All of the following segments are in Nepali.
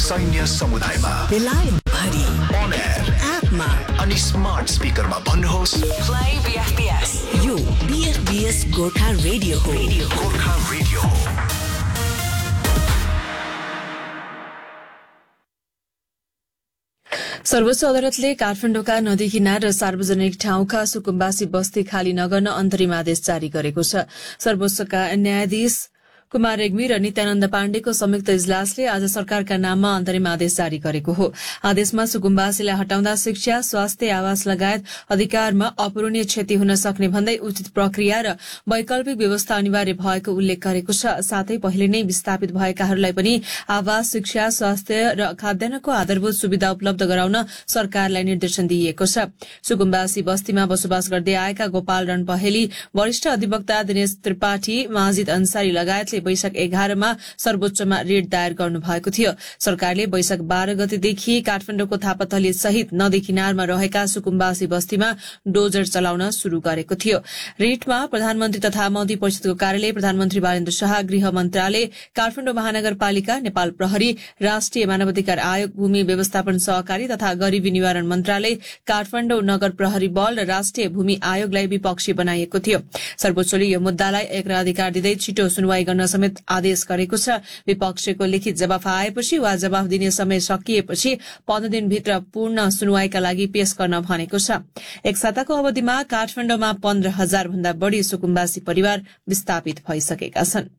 सैन्य समुदायमा बेलायत भरि on air एपमा अनि स्मार्ट स्पिकरमा भन्नुहोस् Play BFBS. यो BFBS गोर्खा रेडियो हो. गोर्खा रेडियो हो. सर्वोच्च अदालतले काठमाडौँका नदी किनार र सार्वजनिक ठाउँका सुकुम्बासी बस्ती खाली नगर्न अन्तरिम आदेश जारी गरेको छ। सर्वोच्चका न्यायाधीश कुमार रेग्मी र नित्यानन्द पाण्डेको संयुक्त इजलासले आज सरकारका नाममा अन्तरिम आदेश जारी गरेको हो। आदेशमा सुकुम्बासीलाई हटाउँदा शिक्षा, स्वास्थ्य, आवास लगायत अधिकारमा अपूरणीय क्षति हुन सक्ने भन्दै उचित प्रक्रिया र वैकल्पिक व्यवस्था अनिवार्य भएको उल्लेख गरेको छ। साथै पहिले नै विस्थापित भएकाहरूलाई पनि आवास, शिक्षा, स्वास्थ्य र खाद्यान्नको आधारभूत सुविधा उपलब्ध गराउन सरकारलाई निर्देशन दिइएको छ। सुकुम्बासी बस्तीमा बसोबास गर्दै आएका गोपाल रण पहेली, वरिष्ठ अधिवक्ता दिनेश त्रिपाठी, माजिद अन्सारी लगायतले वैशाख 11 मा सर्वोच्चमा रिट दायर गर्नुभएको थियो। सरकारले वैशाख 12 गतेदेखि काठमाडौँको थापाथली सहित नदी किनारमा रहेका सुकुम्बासी बस्तीमा डोजर चलाउन शुरू गरेको थियो। रिटमा प्रधानमन्त्री तथा मन्त्री परिषदको कार्यालय, प्रधानमन्त्री बालेन्द्र शाह, गृह मन्त्रालय, काठमाडौँ महानगरपालिका, नेपाल प्रहरी, राष्ट्रिय मानवाधिकार आयोग, भूमि व्यवस्थापन सहकारी तथा गरीबी निवारण मन्त्रालय, काठमाडौँ नगर प्रहरी बल र राष्ट्रिय भूमि आयोगलाई विपक्षी बनाइएको थियो। सर्वोच्चले यो मुद्दालाई अग्राधिकार दिँदै छिटो सुनवाई गर्न समेत आदेश गरेको छ। विपक्षको लिखित जवाफ आएपछि वा जवाफ दिने समय सकिएपछि 15 दिनभित्र पूर्ण सुनवाईका लागि पेश गर्न भनेको छ। एक साताको अवधिमा काठमाडौँमा 15,000 भन्दा बढ़ी सुकुम्बासी परिवार विस्थापित भइसकेका छन्।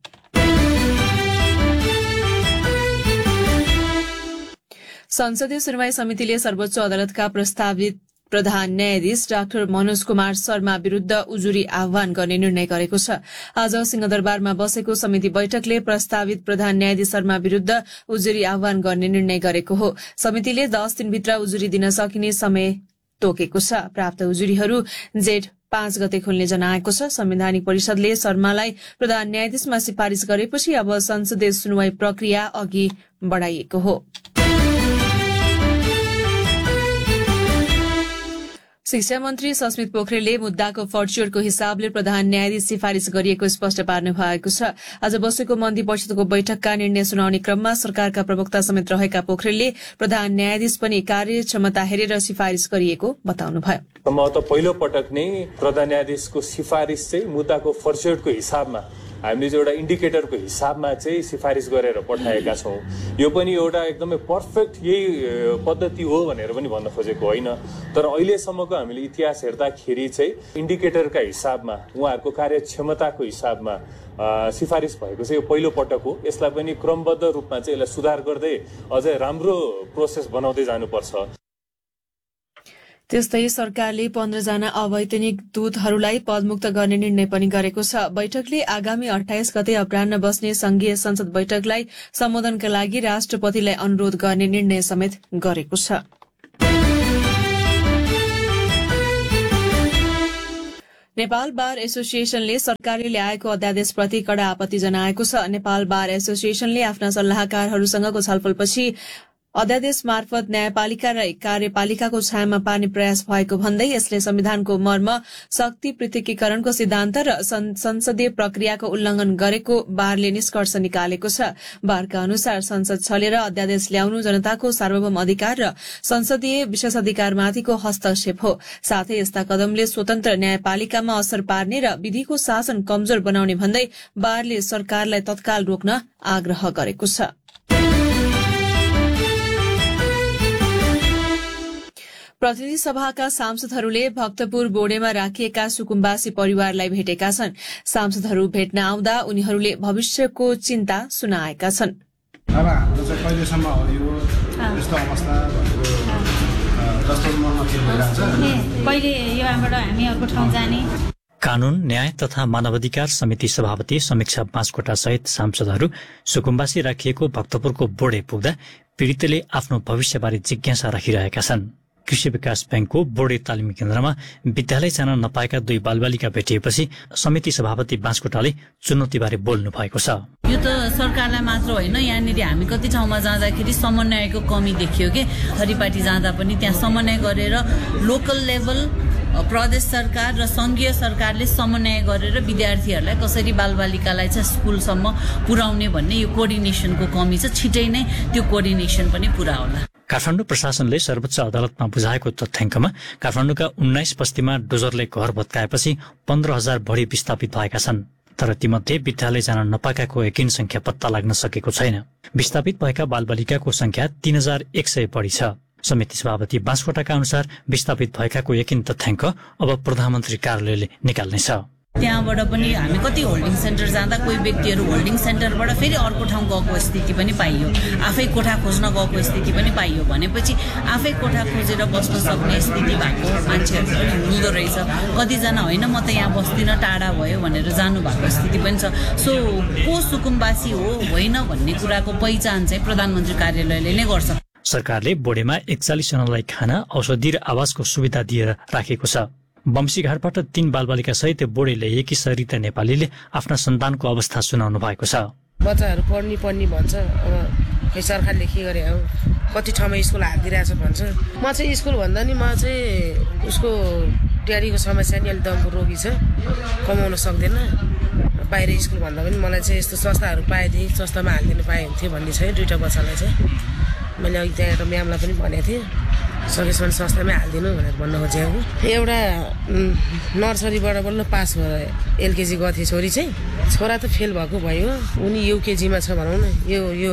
संसदीय सुनवाई समितिले सर्वोच्च अदालतका प्रस्तावित प्रधान न्यायाधीश डाक्टर मनोज कुमार शर्मा विरूद्ध उजुरी आह्वान गर्ने निर्णय गरेको छ। आज सिंहदरबारमा बसेको समिति बैठकले प्रस्तावित प्रधान न्यायाधीश शर्मा विरूद्ध उजुरी आह्वान गर्ने निर्णय गरेको हो। समितिले 10 दिनभित्र उजुरी दिन सकिने समय तोकेको छ। प्राप्त उजुरीहरू जेठ 5 गते खुल्ने जनाएको छ। संवैधानिक परिषदले शर्मालाई प्रधान न्यायाधीशमा सिफारिश गरेपछि अब संसदीय सुनवाई प्रक्रिया अघि बढ़ाइएको हो। शिक्षा मन्त्री सस्मित पोखरेलले मुद्दाको फर्च्युअरको हिसाबले प्रधान न्यायाधीश सिफारिश गरिएको स्पष्ट पार्नु भएको छ। आज बसेको मन्त्री परिषदको बैठकका निर्णय सुनाउने क्रममा सरकारका प्रवक्ता समेत रहेका पोखरेलले प्रधान न्यायाधीश पनि कार्यक्षमता हेरेर सिफारिश गरिएको बताउनुभयो। म त पहिलो पटक नै प्रधान न्यायाधीशको सिफारिश चाहिँ मुद्दाको फर्च्युअरको हिसाबमा हामीले चाहिँ एउटा इन्डिकेटरको हिसाबमा चाहिँ सिफारिस गरेर पठाएका छौं। यो पनि एउटा एकदमै पर्फेक्ट यही पद्धति हो भनेर पनि भन्न खोजेको होइन, तर अहिलेसम्मको हामीले इतिहास हेर्दाखेरि चाहिँ इन्डिकेटरका हिसाबमा उहाँहरूको कार्यक्षमताको हिसाबमा सिफारिस भएको चाहिँ यो पहिलो पटक हो। यसलाई पनि क्रमबद्ध रूपमा चाहिँ यसलाई सुधार गर्दै अझै राम्रो प्रोसेस बनाउँदै जानुपर्छ। त्यस्तै सरकारले 15 जना अवैतनिक दूतहरूलाई पदमुक्त गर्ने निर्णय पनि गरेको छ। बैठकले आगामी 28 गते अपराह्न बस्ने संघीय संसद बैठकलाई सम्बोधनका लागि राष्ट्रपतिलाई अनुरोध गर्ने निर्णय समेत गरेको छ। नेपाल बार एसोसिएशनले सरकारले ल्याएको अध्यादेशप्रति कड़ा आपत्ति जनाएको छ। नेपाल बार एसोसिएशनले आफ्ना सल्लाहकारहरूसँगको छलफलपछि अध्यादेश मार्फत न्यायपालिका र कार्यपालिकाको छायामा पार्ने प्रयास भएको भन्दै यसले संविधानको मर्म, शक्ति पृथकीकरणको सिद्धान्त र संसदीय प्रक्रियाको उल्लंघन गरेको बारले निष्कर्ष निकालेको छ। बारका अनुसार संसद छलेर अध्यादेश ल्याउनु जनताको सार्वभौम अधिकार र संसदीय विशेषाधिकारमाथिको हस्तक्षेप हो। साथै यस्ता कदमले स्वतन्त्र न्यायपालिकामा असर पार्ने र विधिको शासन कमजोर बनाउने भन्दै बारले सरकारलाई तत्काल रोक्न आग्रह गरेको छ। प्रतिनिधि सभाका सांसदहरूले भक्तपुर बोर्डेमा राखिएका सुकुम्बासी परिवारलाई भेटेका छन्। सांसदहरू भेट्न आउँदा उनीहरूले भविष्यको चिन्ता सुनाएका छन्। अब हाम्रो चाहिँ कहिलेसम्म हो यो यस्तो अवस्था जस्तो मनमा फिल भइरहेछ, कहिले यहाँबाट हामी अर्को ठाउँ जाने। कानून, न्याय तथा मानवाधिकार समिति सभापति समीक्षा बाँसकोटा सहित सांसदहरू सुकुम्बासी राखिएको भक्तपुरको बोर्डे पुग्दा पीडितले आफ्नो भविष्यबारे जिज्ञासा राखिरहेका छन्। कृषि विकास बैंकको बोर्डे तालिम केन्द्रमा विद्यालय जान नपाएका 2 बालबालिका भेटिएपछि समिति सभापति बाँसकोटाले चुनौतीबारे बोल्नु भएको छ। यो त सरकारलाई मात्र होइन, यहाँनिर हामी कति ठाउँमा जाँदाखेरि समन्वयको कमी देखियो कि थरीपाटी जाँदा पनि त्यहाँ समन्वय गरेर लोकल लेभल प्रदेश सरकार र संघीय सरकारले समन्वय गरेर विद्यार्थीहरूलाई कसरी बालबालिकालाई चाहिँ स्कुलसम्म पुर्याउने भन्ने यो कोअर्डिनेसनको कमी छ। छिटै नै त्यो कोअर्डिनेसन पनि पुरा होला। काठमाडौँ प्रशासनले सर्वोच्च अदालतमा बुझाएको तथ्याङ्कमा काठमाडौँका 19 बस्तीमा डोजरले घर भत्काएपछि 15,000 बढी विस्थापित भएका छन्। तर तीमध्ये विद्यालय जान नपाएकाको यकिन संख्या पत्ता लाग्न सकेको छैन। विस्थापित भएका बालबालिकाको संख्या 3,100 बढी छ। समिति सभापति बाँसकोटाका अनुसार विस्थापित भएकाको यकिन तथ्याङ्क अब प्रधानमन्त्री कार्यालयले निकाल्नेछ। त्यहाँबाट पनि हामी कति होल्डिङ सेन्टर जाँदा कोही व्यक्तिहरू होल्डिङ सेन्टरबाट फेरि अर्को ठाउँ गएको स्थिति पनि पाइयो, आफै कोठा खोज्न गएको स्थिति पनि पाइयो। भनेपछि आफै कोठा खोजेर बस्न सक्ने स्थिति भएको मान्छेहरू पनि हुँदो रहेछ। कतिजना होइन म त यहाँ बस्दिनँ टाढा भयो भनेर जानुभएको स्थिति पनि छ। सो को सुकुम्बासी हो होइन भन्ने कुराको पहिचान चाहिँ प्रधानमन्त्री कार्यालयले नै गर्छ। सरकारले बोडेमा 41 जनालाई खाना, औषधि र आवासको सुविधा दिएर राखेको छ। बम्सीघाटबाट 3 बालबालिका सहित बोडे ल्याइएकी सरिता नेपालीले आफ्ना सन्तानको अवस्था सुनाउनु भएको छ। बच्चाहरू पढ्ने भन्छ, अब खै सरकारले के गरे हो, कति ठाउँमा स्कुल हालिदिरहेछ भन्छ। म चाहिँ स्कुल भन्दा नि म चाहिँ उसको ड्याडीको समस्या नि अलिक दमको रोगी छ, कमाउन सक्दैन। बाहिर स्कुल भन्दा पनि मलाई चाहिँ यस्तो संस्थाहरू पाएदेखि संस्थामा हालिदिनु पाए हुन्थ्यो भन्ने छ। 2टा बच्चालाई चाहिँ मैले अघि त्यहाँ एउटा म्यामलाई पनि भनेको थिएँ, सकेसम्म संस्थामै हालिदिनु भनेर भन्न खोजेको। एउटा नर्सरीबाट बल्ल पास भएर LKG गएको छोरी चाहिँ, छोरा त फेल भएको भयो, उनी UKG-मा छ भनौँ न, यो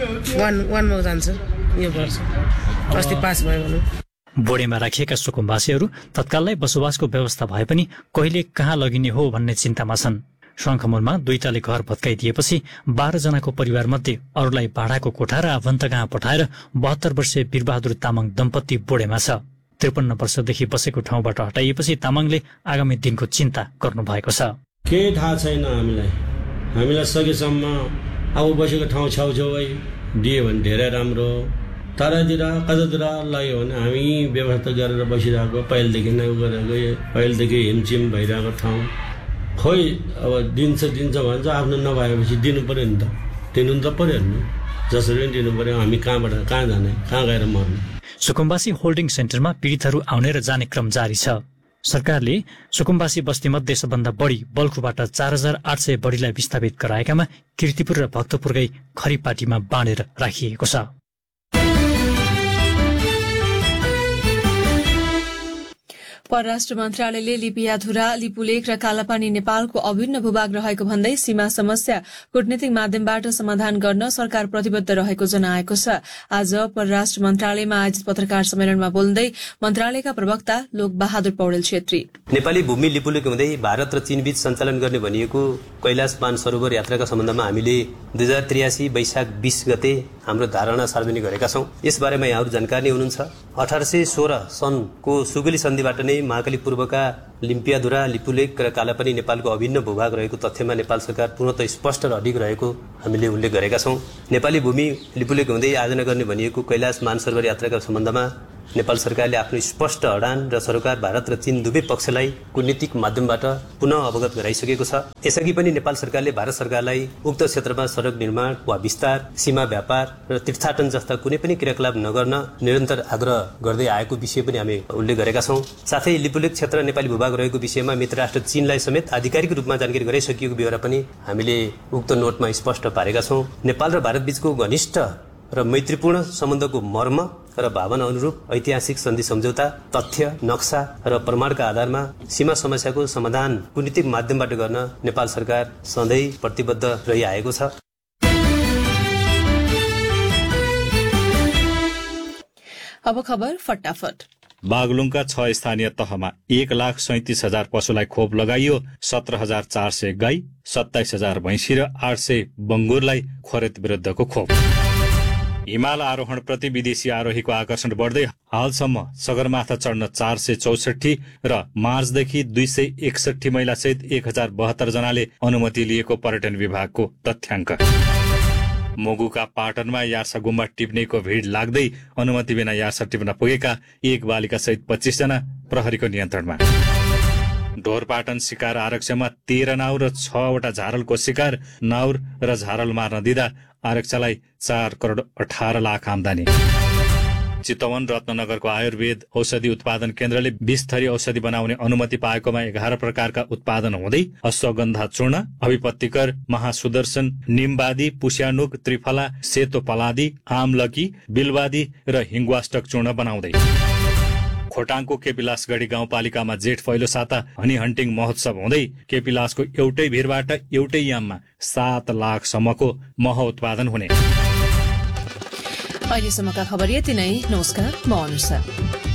1मा जान्छ यो वर्ष, अस्ति पास भयो भनौँ। बोडेमा राखिएका सुकुम्बासीहरू तत्काललाई बसोबासको व्यवस्था भए पनि कहिले कहाँ लगिने हो भन्ने चिन्तामा छन्। शङ्खमुलमा 2 तले घर भत्काइदिएपछि 12 जनाको परिवारमध्ये अरूलाई भाडाको कोठा र आफन्त कहाँ पठाएर 72 वर्षीय वीरबहादुर तामाङ दम्पति बोडेमा छ। 53 वर्षदेखि बसेको ठाउँबाट हटाइएपछि तामाङले आगामी दिनको चिन्ता गर्नु भएको छ। केही थाहा छैन हामीलाई सकेसम्म अब बसेको ठाउँ छेउछेउै दियो भने धेरै राम्रो, तरतिर कतातिर लग्यो भने हामी व्यवस्था गरेर बसिरहेको, पहिलेदेखि नै गरेको, पहिलेदेखि हिमचिम भइरहेको ठाउँ। खोइ अब दिन्छ भन्छ, आफ्नो नभएपछि दिनु पर्यो नि त, दिनु त पर्यो नि, जसरी पनि दिनु पर्यो। हामी कहाँ जाने, कहाँ गएर मर्ने। सुकुम्बासी होल्डिङ सेन्टरमा पीडितहरू आउने र जाने क्रम जारी छ। सरकारले सुकुम्बासी बस्तीमध्ये सबभन्दा बढी बल्खुबाट 4,800 बढीलाई विस्थापित गराएकामा कीर्तिपुर र भक्तपुरकै खरीपाटीमा बाँडेर राखिएको छ। परराष्ट्र मन्त्रालयले लिपियाधुरा, लिपुलेख र कालापानी नेपालको अभिन्न भूभाग रहेको भन्दै सीमा समस्या कूटनीतिक माध्यमबाट समाधान गर्न सरकार प्रतिबद्ध रहेको जनाएको छ। आज परराष्ट्र मन्त्रालयमा आयोजित पत्रकार सम्मेलनमा बोल्दै मन्त्रालयका प्रवक्ता लोकबहादुर पौडेल छेत्री, नेपाली भूमि लिपुलेख हुँदै भारत र चीन बीच सञ्चालन गर्ने भनिएको कैलाश मानसरोवर यात्राका सम्बन्धमा हामीले 2083 वैशाख 20 गते हाम्रो धारणा सार्वजनिक गरेका छौं। यसबारेमा यहाँहरू जानकारी हुनुहुन्छ। 1816 सनको सुगली सन्धिबाट नै महाकाली पूर्वका लिम्पियाधुरा, लिपुलेख र कालापानी नेपालको अभिन्न भूभाग रहेको तथ्यमा नेपाल सरकार पूर्णतः स्पष्ट र अडिग रहेको हामीले उल्लेख गरेका छौं। नेपाली भूमि लिपुलेख हुँदै आयोजना गर्ने भनिएको कैलाश मानसरोवर यात्राका सम्बन्धमा नेपाल सरकारले आफ्नो स्पष्ट अडान र सरोकार भारत र चीन दुवै पक्षलाई कूटनीतिक माध्यमबाट पुनः अवगत गराइसकेको छ। यसअघि पनि नेपाल सरकारले भारत सरकारलाई उक्त क्षेत्रमा सडक निर्माण वा विस्तार, सीमा व्यापार र तीर्थाटन जस्ता कुनै पनि क्रियाकलाप नगर्न निरन्तर आग्रह गर्दै आएको विषय पनि हामी उल्लेख गरेका छौं। साथै लिपुलेख क्षेत्र नेपाली भूभाग रहेको विषयमा मित्र राष्ट्र चीनलाई समेत आधिकारिक रूपमा जानकारी गराइसकिएको बेहोरा पनि हामीले उक्त नोटमा स्पष्ट पारेका छौं। नेपाल र भारत बीचको घनिष्ठ र मैत्रीपूर्ण सम्बन्धको मर्म र भावना अनुरूप ऐतिहासिक सन्धि सम्झौता, तथ्य, नक्सा र प्रमाणका आधारमा सीमा समस्याको समाधान कूटनीतिक माध्यमबाट गर्न नेपाल सरकार सधैँ प्रतिबद्ध रहिआएको छ। अब खबर फटाफट। बागलुङका 6 स्थानीय तहमा 1,37,000 पशुलाई खोप लगाइयो। 17,400 गाई, 27,000 भैँसी र 800 बङ्गुरलाई खोरेत विरुद्धको खोप। हिमाल आरोहण प्रति विदेशी आरोहीको आकर्षण बढ्दै हालसम्म सगरमाथा चढ्न 464 र मार्चदेखि 261 महिला सहित 1,072 जनाले अनुमति लिएको पर्यटन विभागको तथ्याङ्क। मोगुका पाटनमा यार्सा गुम्बा टिप्नेको भिड लाग्दै अनुमति बिना यार्सा टिप्न पुगेका 1 बालिका सहित 25 जना प्रहरीको नियन्त्रणमा। ढोरपाटन शिकार आरक्षमा 13 नाउर र 6 वटा झारलको शिकार, नाउर र झारल मार्न दिँदा आरक्षलाई 4 करोड 18 लाख आमदानी। चितवन रत्नगरको आयुर्वेद औषधि उत्पादन केन्द्रले 20 थरी औषधि बनाउने अनुमति पाएकोमा 11 प्रकारका उत्पादन हुँदै अश्वगन्धा चूर्ण, अभिपत्तिकर, महासुदर्शन, निमबादी, पुस्यानुक, त्रिफला, सेतो पलादी, आमलकी, बिलवादी र हिङ्गवाष्टक चूर्ण बनाउँदै। खोटाङको केपिलासगढी गाउँपालिकामा जेठ पहिलो साता हनी हन्टिङ महोत्सव हुँदै केपिलासको एउटै भिरबाट एउटै याममा 7 लाख सम्मको मह उत्पादन हुने। अहिलेसम्मका खबर यति नै। नमस्कार, म अनुषा।